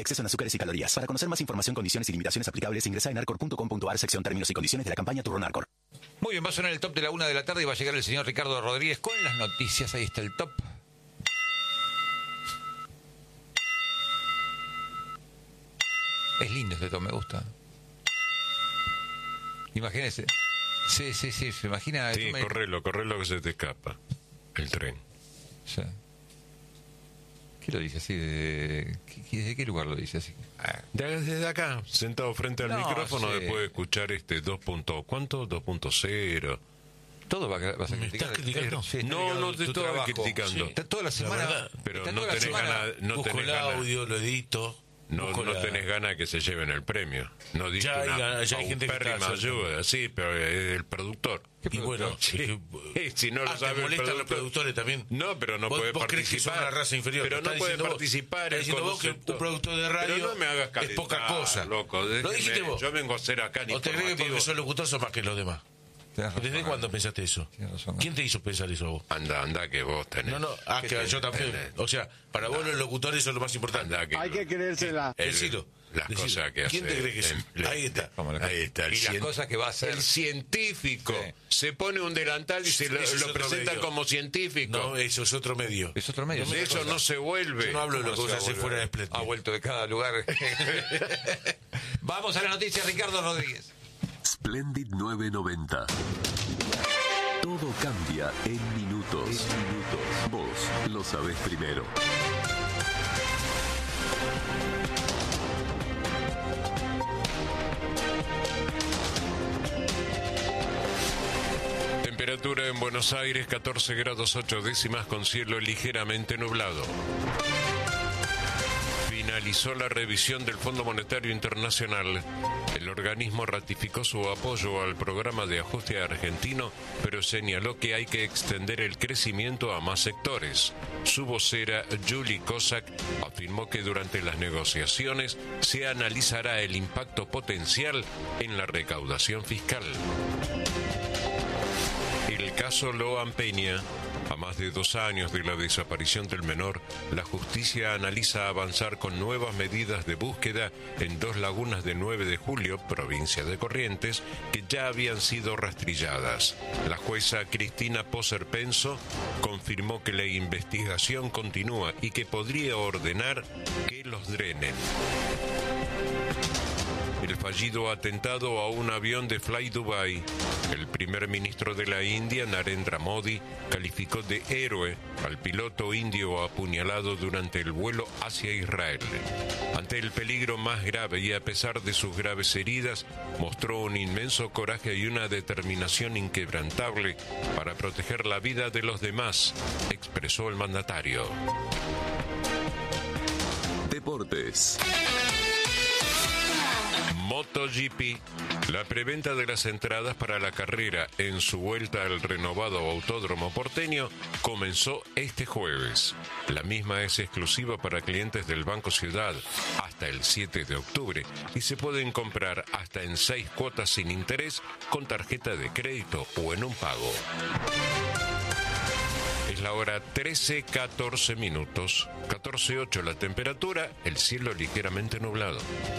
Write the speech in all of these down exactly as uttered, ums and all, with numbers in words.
exceso en azúcares y calorías. Para conocer más información, condiciones y limitaciones aplicables, ingresa en arcor punto com punto a r, sección términos y condiciones de la campaña Turrón Arcor. Muy bien, va a sonar el top de la una de la tarde y va a llegar el señor Ricardo Rodríguez con las noticias. Ahí está el top. Es lindo este top, me gusta. Imagínese. Sí, sí, sí, se imagina. Sí, me... correlo, correlo que se te escapa. El tren. Sí. ¿Qué lo dice así? ¿De, de, de qué lugar lo dice así? Ah. Desde acá, sentado frente al no, micrófono, sí. después de escuchar este dos. ¿Cuánto? dos punto cero. Todo va a, vas a ¿Me criticar. estás criticando? Sí, No, no te estoy criticando. Sí. Toda la semana. La verdad, pero está no toda la tenés semana, ganas. No busco tenés el ganas. audio, lo edito. No, busco no la- tenés ganas que se lleven el premio. No diste Ya hay una ganas, ya hay gente que paupérrima está haciendo. ayuda, sí, pero es el productor. Y bueno, Sí. es que- Si no lo ah, sabe ¿te el molestan los productor? productores también? No, pero no ¿Vos, puede vos crees que son participar. una raza inferior? Pero Lo no está puede diciendo vos. participar. Está el diciendo vos que concepto. un productor de radio Pero no me hagas es poca calentar, cosa. Loco, Lo dijiste déjeme, vos. yo vengo a ser acá en ¿O te crees que porque informativo. sos locutor sos más que los demás? Tenés razón, ¿Desde eh. cuándo pensaste eso? Tienes razón. ¿Quién te hizo pensar eso a vos? Anda, anda que vos tenés. No, no, ah, ¿Qué que tenés? yo también. Tenés. O sea, para vos los locutores eso es lo más importante. Anda que Hay que creérsela. el- Decilo. Las Decilo. cosas que hace. ¿Quién te cree que son? el- Ahí está. Vamos a la- Ahí está. El Y las cien- cosas que va a hacer. El científico Sí. se pone un delantal y se lo, Eso es lo otro presenta medio. como científico. No, eso es otro medio. Es otro medio. De eso no se vuelve. Yo no hablo de lo que ¿Cómo vos no se va a haces fuera de volver? Split. Ha vuelto de cada lugar. Vamos a la noticia, Ricardo Rodríguez. Splendid novecientos noventa. Todo cambia en minutos. En minutos. Vos lo sabés primero. Temperatura en Buenos Aires catorce grados ocho décimas con cielo ligeramente nublado. Finalizó la revisión del Fondo Monetario Internacional. El organismo ratificó su apoyo al programa de ajuste argentino, pero señaló que hay que extender el crecimiento a más sectores. Su vocera, Julie Kozak, afirmó que durante las negociaciones se analizará el impacto potencial en la recaudación fiscal. El caso Loan Peña. A más de dos años de la desaparición del menor, la justicia analiza avanzar con nuevas medidas de búsqueda en dos lagunas de nueve de julio, provincia de Corrientes, que ya habían sido rastrilladas. La jueza Cristina Poser Penso confirmó que la investigación continúa y que podría ordenar que los drenen. El fallido atentado a un avión de Fly Dubai. El primer ministro de la India, Narendra Modi, calificó de héroe al piloto indio apuñalado durante el vuelo hacia Israel. Ante el peligro más grave y a pesar de sus graves heridas, mostró un inmenso coraje y una determinación inquebrantable para proteger la vida de los demás, expresó el mandatario. Deportes. MotoGP. La preventa de las entradas para la carrera en su vuelta al renovado Autódromo Porteño comenzó este jueves. La misma es exclusiva para clientes del Banco Ciudad hasta el siete de octubre y se pueden comprar hasta en seis cuotas sin interés con tarjeta de crédito o en un pago. Es la hora trece catorce minutos, catorce ocho la temperatura, el cielo ligeramente nublado.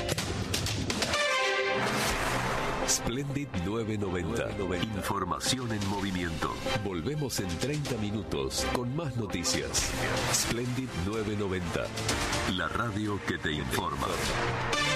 Splendid novecientos noventa. Información en movimiento. Volvemos en treinta minutos con más noticias. Splendid novecientos noventa. La radio que te informa.